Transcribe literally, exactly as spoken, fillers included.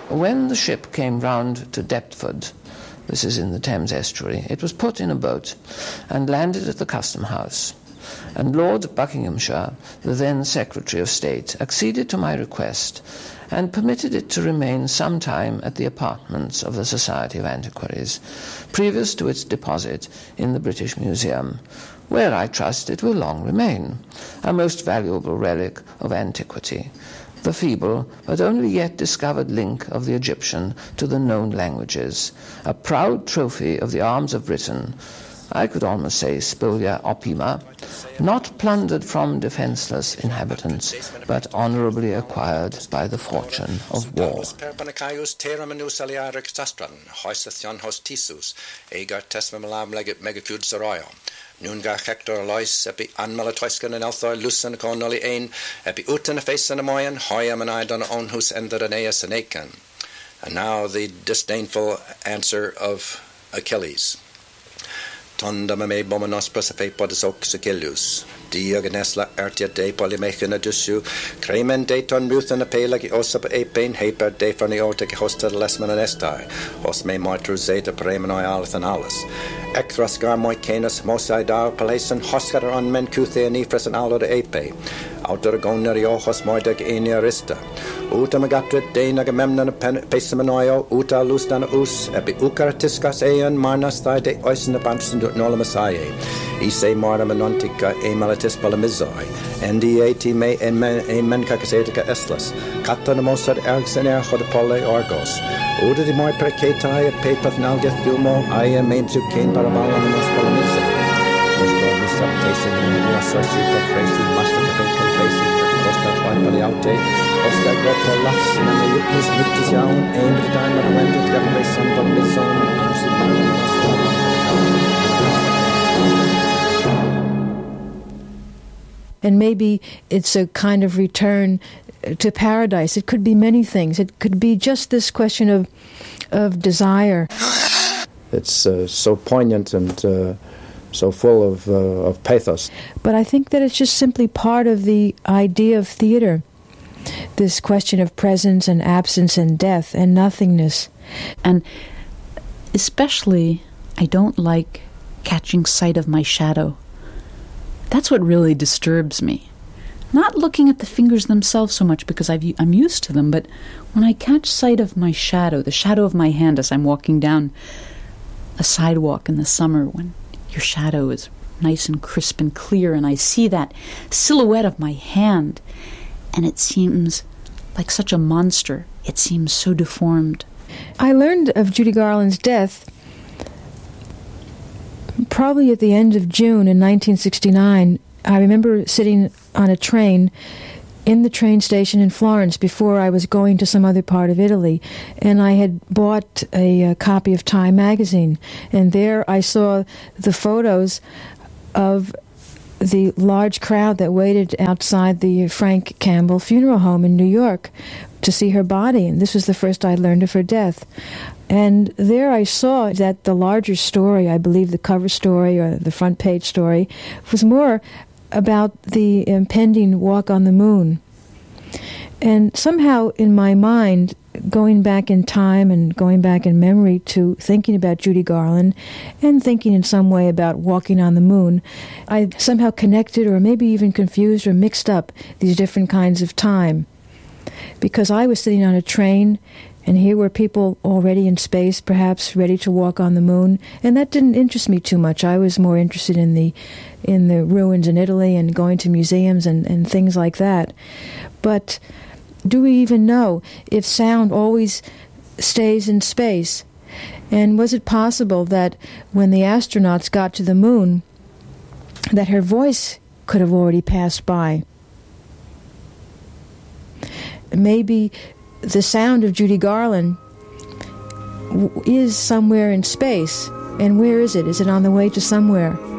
When the ship came round to Deptford, this is in the Thames estuary, it was put in a boat and landed at the Custom House. And Lord Buckinghamshire, the then Secretary of State, acceded to my request and permitted it to remain some time at the apartments of the Society of Antiquaries, previous to its deposit in the British Museum, where I trust it will long remain, a most valuable relic of antiquity, the feeble but only yet discovered link of the Egyptian to the known languages, a proud trophy of the arms of Britain, I could almost say spolia opima, not plundered from defenceless inhabitants, but honourably acquired by the fortune of war. Nunga Hector Lois, epi Anmala Toiskan and Althor, Lucan Conolly Ain, epi Utan face and a moyan, Hoyam and I don on whose ended Aeneas and Achan. And now the disdainful answer of Achilles. Tondam me bomanos prosafe podis oxicillus. Diogenesla ertia de polymechina dusu, Cremen de ton ruth and a pelag osap apain, haper de farneotic hosta lesman and estai, os me martru zeta premenoi alathan alis. Ecthras garmoi canis mosai dar palason, hoscater on men cuthe and ifras and alod ape. Outer goneriojos moidag eniarista. Uta magatrit de nagamemnon pesamanoio, uta lustan us, epi ucaratiscas eon marnas thai de oisin abansin nolamasae. Ise marna manontica e malatis polemizoi. N D A T me e men cacasetica eslas. Catana mosad ergsen er hodapole orgos. Uda di moi precatai et papath nalgeth dumo, aia main to cane parabala nos polemize. Ostor misaptation in the associate of tracing master captain tracing, Oscar Juan Paliaute, Oscar Grotto Lass, and the Lupus Nuptisiaun, aimed at time of when to get away some polemizon, and maybe it's a kind of return to paradise. It could be many things. It could be just this question of of desire. It's uh, so poignant and uh, so full of, uh, of pathos. But I think that it's just simply part of the idea of theater, this question of presence and absence and death and nothingness. And especially, I don't like catching sight of my shadow. That's what really disturbs me. Not looking at the fingers themselves so much because I've, I'm used to them, but when I catch sight of my shadow, the shadow of my hand as I'm walking down a sidewalk in the summer when your shadow is nice and crisp and clear, and I see that silhouette of my hand, and it seems like such a monster. It seems so deformed. I learned of Judy Garland's death probably at the end of June in nineteen sixty-nine. I remember sitting on a train in the train station in Florence before I was going to some other part of Italy, and I had bought a, a copy of Time magazine, and there I saw the photos of the large crowd that waited outside the Frank Campbell funeral home in New York to see her body, and this was the first I learned of her death. And there I saw that the larger story, I believe the cover story or the front page story, was more about the impending walk on the moon. And somehow in my mind, going back in time and going back in memory to thinking about Judy Garland and thinking in some way about walking on the moon, I somehow connected or maybe even confused or mixed up these different kinds of time. Because I was sitting on a train, and here were people already in space, perhaps ready to walk on the moon, and that didn't interest me too much. I was more interested in the in the ruins in Italy and going to museums and, and things like that. But do we even know if sound always stays in space? And was it possible that when the astronauts got to the moon, that her voice could have already passed by? Maybe the sound of Judy Garland is somewhere in space. And where is it? Is it on the way to somewhere?